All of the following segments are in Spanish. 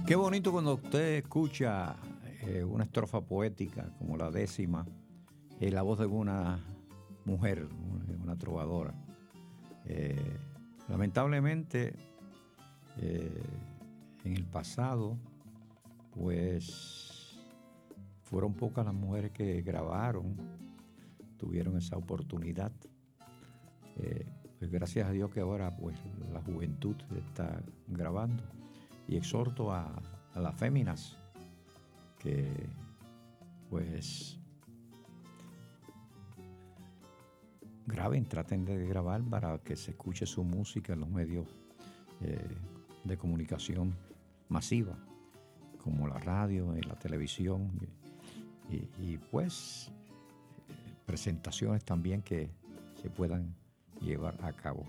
Qué bonito cuando usted escucha una estrofa poética como la 10ª en la voz de una mujer, una trovadora. Lamentablemente, en el pasado, pues fueron pocas las mujeres que grabaron, tuvieron esa oportunidad. Pues gracias a Dios que ahora pues la juventud está grabando. Y exhorto a las féminas que pues graben, traten de grabar para que se escuche su música en los medios de comunicación masiva, como la radio y la televisión, y pues presentaciones también que se puedan llevar a cabo.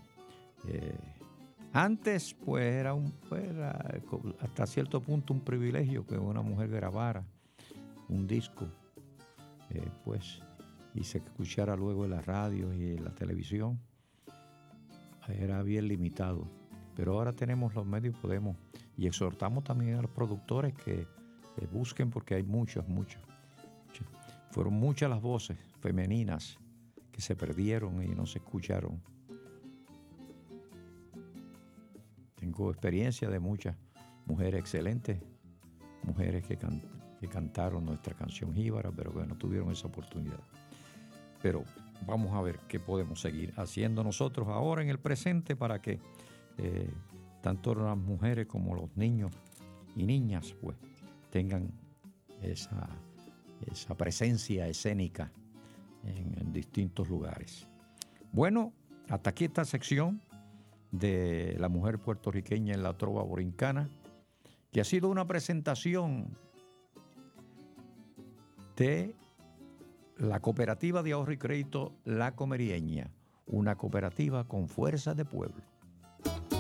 Antes, pues, era hasta cierto punto un privilegio que una mujer grabara un disco, pues, y se escuchara luego en la radio y en la televisión. Era bien limitado. Pero ahora tenemos los medios, podemos, y exhortamos también a los productores que busquen, porque hay muchas. Fueron muchas las voces femeninas que se perdieron y no se escucharon. Tengo experiencia de muchas mujeres excelentes, mujeres que cantaron nuestra canción jíbara, pero que no tuvieron esa oportunidad. Pero vamos a ver qué podemos seguir haciendo nosotros ahora en el presente para que tanto las mujeres como los niños y niñas pues tengan esa presencia escénica en distintos lugares. Bueno, hasta aquí esta sección de la mujer puertorriqueña en la trova borincana, que ha sido una presentación de la Cooperativa de Ahorro y Crédito La Comerieña, una cooperativa con fuerza de pueblo.